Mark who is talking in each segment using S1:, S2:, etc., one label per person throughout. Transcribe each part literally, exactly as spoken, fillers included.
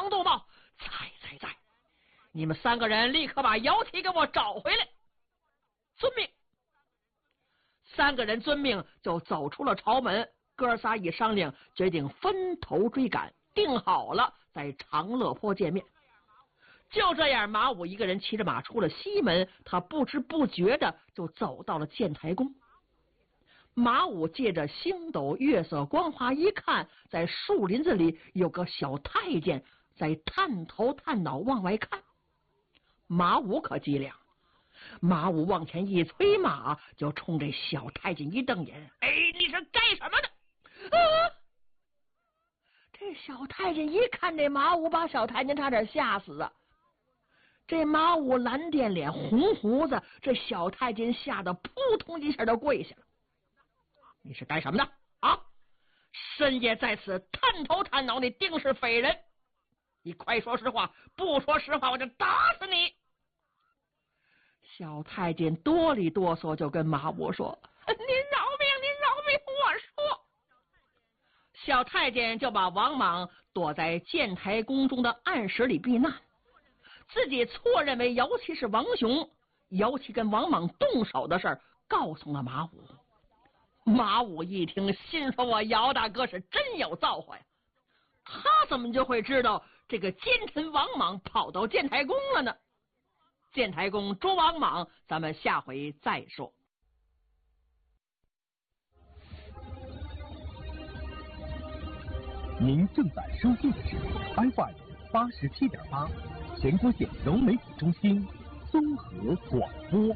S1: 鹏、杜茂，在在在！你们三个人立刻把姚琦给我找回来。遵命。三个人遵命，就走出了朝门。哥仨一商量，决定分头追赶，定好了在长乐坡见面。就这样，马武一个人骑着马出了西门，他不知不觉的就走到了建台宫。马武借着星斗月色光华一看，在树林子里有个小太监在探头探脑往外看。马武可机灵，马武往前一催马，就冲这小太监一瞪眼：“哎，你是干什么的？”啊！这小太监一看这马武，把小太监差点吓死啊！这马武蓝靛脸红胡子，这小太监吓得扑通一下就跪下了。你是干什么的啊？深夜在此探头探脑，你定是匪人！你快说实话，不说实话我就打死你！小太监哆里哆嗦就跟马武说：“您饶命，您饶命，我说。”小太监就把王莽躲在建台宫中的暗室里避难，自己错认为姚琦是王雄，姚琦跟王莽动手的事儿告诉了马武。马武一听，心说：“我姚大哥是真有造化呀！他怎么就会知道这个奸臣王莽跑到建台宫了呢？”建台宫捉王莽，咱们下回再说。
S2: 您正在收听的是 F M 八十七点八，全国县融媒体中心综合广播。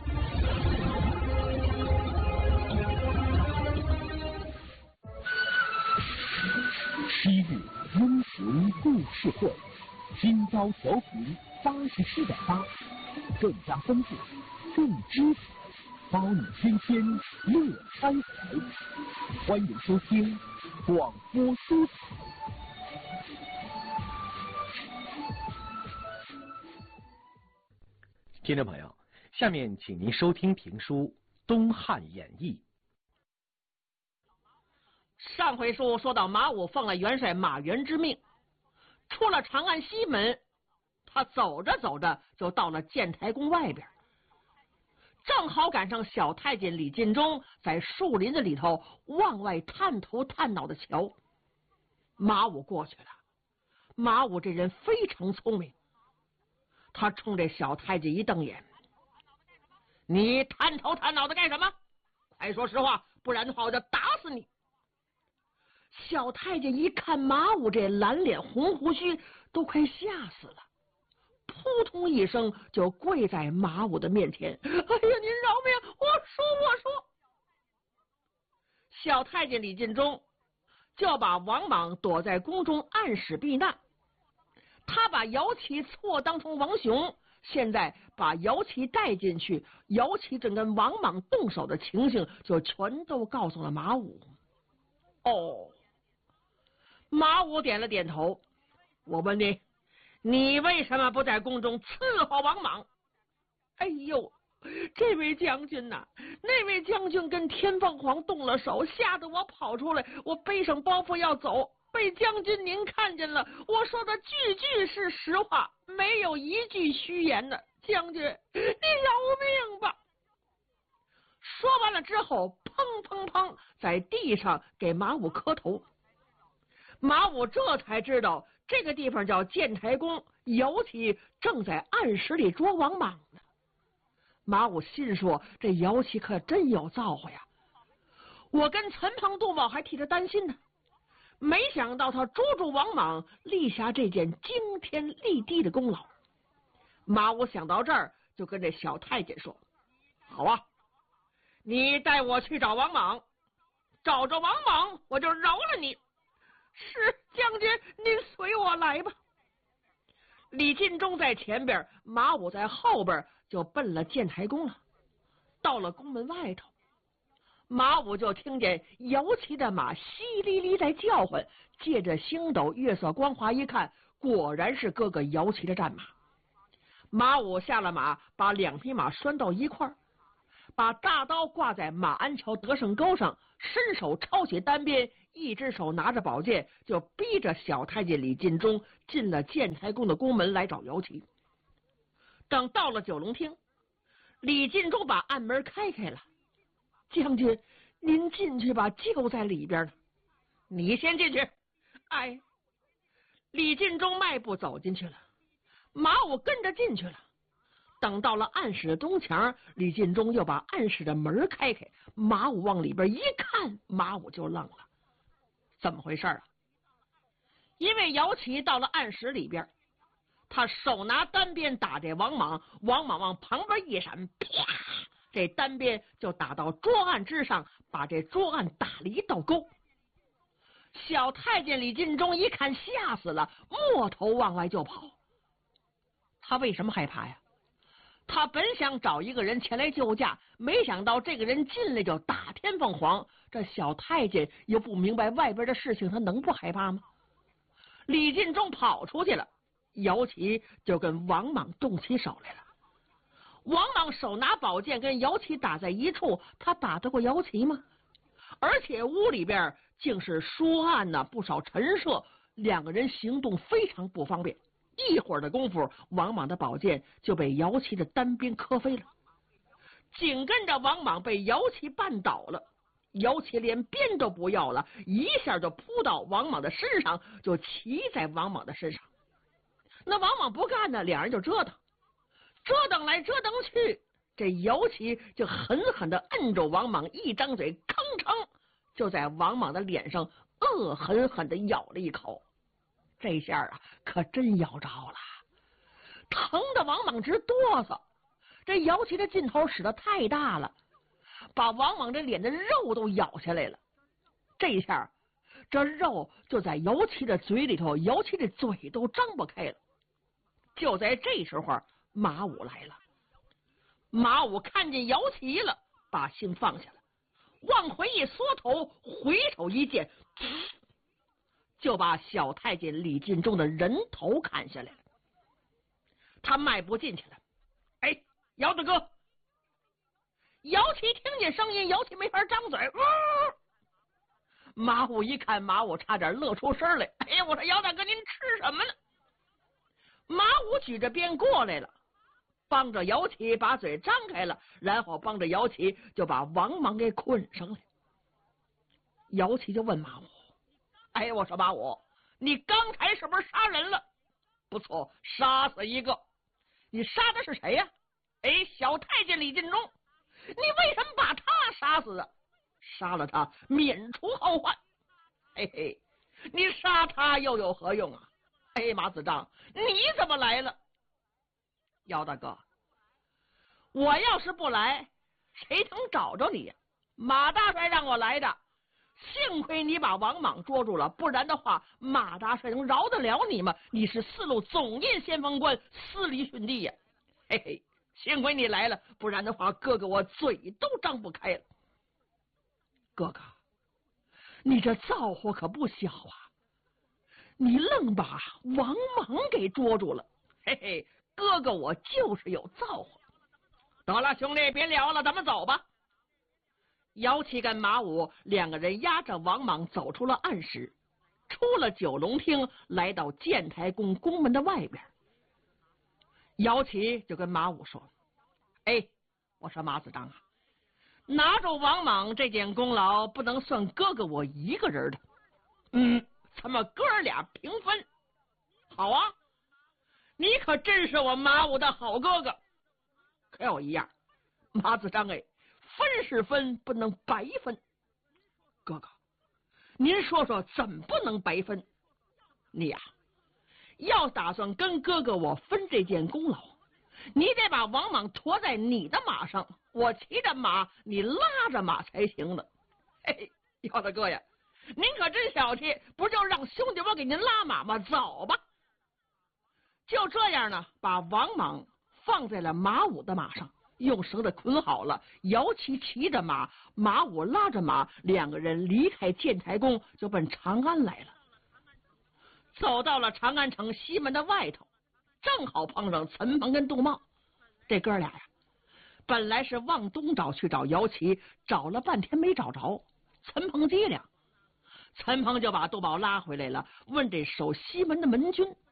S2: 昔日温情故事会，今朝调频八十七点八，更加丰富，更知彩，包你天天乐开怀。欢迎收听广播书彩。听众朋友，下面请您收听评书《东汉演义》。
S1: 上回书说到马武奉了元帅马援之命，出了长安西门，他走着走着就到了建台宫外边，正好赶上小太监李进忠在树林子里头往外探头探脑的瞧。马武过去了，马武这人非常聪明，他冲这小太监一瞪眼：“你探头探脑的干什么？快说实话，不然的话我就打死你！”小太监一看马武这蓝脸红胡须，都快吓死了，扑通一声就跪在马武的面前：“哎呀，您饶命！我说我说！”小太监李进忠就把王莽躲在宫中暗室避难，他把姚琦错当成王雄，现在把姚琦带进去，姚琦正跟王莽动手的情形就全都告诉了马武。哦，马武点了点头。我问你，你为什么不在宫中伺候王莽？哎呦，这位将军呐、啊，那位将军跟天凤凰动了手，吓得我跑出来，我背上包袱要走，被将军您看见了，我说的句句是实话，没有一句虚言的。将军，你饶命吧！说完了之后，砰砰砰，在地上给马武磕头。马武这才知道这个地方叫建台宫，姚琦正在暗室里捉王莽呢。马武心说：“这姚琦可真有造化呀！我跟陈鹏、杜茂还替他担心呢，没想到他捉住王莽，立下这件惊天立地的功劳。”马武想到这儿，就跟这小太监说：“好啊，你带我去找王莽，找着王莽，我就饶了你。”“是将军，您随我来吧。”李进忠在前边，马武在后边，就奔了建台宫了。到了宫门外头，马武就听见姚琦的马淅沥沥在叫唤，借着星斗月色光华一看，果然是哥哥姚琦的战马。马武下了马，把两匹马拴到一块儿，把大刀挂在马鞍桥得胜钩上，伸手抄起单鞭， 一只手拿着宝剑，就逼着小太监李进忠进了建台宫的宫门来找姚琪。等到了九龙厅，李进忠把暗门开开了。将军，您进去吧，就在里边呢。你先进去。哎，李进忠迈步走进去了，马武跟着进去了。等到了暗室的东墙，李进忠又把暗室的门开开，马武往里边一看，马武就愣了。怎么回事啊？因为姚琪到了暗室里边，他手拿单鞭打这王莽，王莽往旁边一闪，啪，这单鞭就打到桌案之上，把这桌案打了一道沟。小太监李进忠一看，吓死了，摸头往外就跑。他为什么害怕呀？他本想找一个人前来救驾，没想到这个人进来就打天凤凰。这小太监又不明白外边的事情，他能不害怕吗？李进忠跑出去了，姚琪就跟王莽动起手来了。王莽手拿宝剑跟姚琪打在一处，他打得过姚琪吗？而且屋里边竟是书案呢，不少陈设，两个人行动非常不方便。一会儿的功夫，王莽的宝剑就被姚琪的单鞭磕飞了，紧跟着王莽被姚琪绊倒了，姚琪连鞭都不要了，一下就扑到王莽的身上，就骑在王莽的身上。那王莽不干呢，两人就折腾，折腾来折腾去，这姚琪就狠狠地摁住王莽，一张嘴，吭哧就在王莽的脸上恶狠狠地咬了一口。这下啊，可真咬着了，疼的王莽直哆嗦。这姚琪的劲头使得太大了，把王莽这脸的肉都咬下来了。这下这肉就在姚琪的嘴里头，姚琪的嘴都张不开了。就在这时候，马武来了。马武看见姚琪了，把心放下了，往回一缩头，回手一剑，就把小太监李进忠的人头砍下来了。他迈步进去了。哎，姚大哥！姚琪听见声音，姚琪没法张嘴。呃、马武一看马武，差点乐出声来。哎呀，我说姚大哥，您吃什么呢？马武举着鞭过来了，帮着姚琪把嘴张开了，然后帮着姚琪就把王莽给捆上来。姚琪就问马武：哎，我说马武，你刚才是不是杀人了？不错，杀死一个。你杀的是谁呀？哎，小太监李进忠。你为什么把他杀死啊？杀了他，免除后患。嘿嘿，你杀他又有何用啊？哎，马子章，你怎么来了？姚大哥，我要是不来，谁能找着你呀？马大帅让我来的。幸亏你把王莽捉住了，不然的话，马大帅能饶得了你吗？你是四路总印先锋官，司礼逊地呀！嘿嘿，幸亏你来了，不然的话，哥哥我嘴都张不开了。哥哥，你这造化可不小啊！你愣把王莽给捉住了，嘿嘿，哥哥我就是有造化。得了，兄弟，别聊了，咱们走吧。姚琪跟马武两个人押着王莽走出了暗室，出了九龙厅，来到建台宫宫门的外边。姚琪就跟马武说：哎，我说马子章啊，拿住王莽这件功劳不能算哥哥我一个人的，嗯，咱们哥俩平分。好啊，你可真是我马武的好哥哥。可有一样，马子章哎，分是分，不能白分。哥哥，您说说怎么不能白分？你呀、啊，要打算跟哥哥我分这件功劳，你得把王莽驮在你的马上，我骑着马，你拉着马才行呢。嘿，姚大哥呀，您可真小气，不就让兄弟我给您拉马吗？走吧。就这样呢，把王莽放在了马武的马上，用绳子捆好了，姚琪骑着马，马武拉着马，两个人离开建台宫，就奔长安来了。走到了长安城西门的外头，正好碰上陈鹏跟杜茂。这哥俩呀，本来是往东找去找姚琪，找了半天没找着。陈鹏机灵， 陈鹏就把杜宝拉回来了，问这守西门的门军